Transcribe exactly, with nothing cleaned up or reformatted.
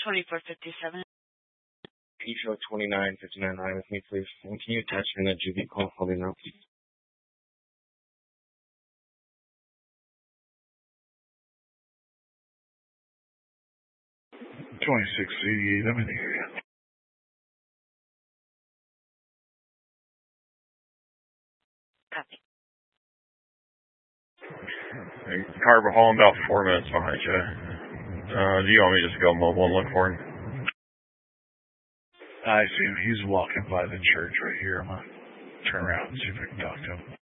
twenty-four fifty-seven. P show twenty-nine fifty-nine line with me, please. And can you attach me that J V call for me now, please? twenty-six eighty-eight, I'm in the area. Copy. Hey, car hauling about four minutes behind you. Uh, do you want me to just go mobile and look for him? I see him. He's walking by the church right here. I'm going to turn around and see if I can talk to him.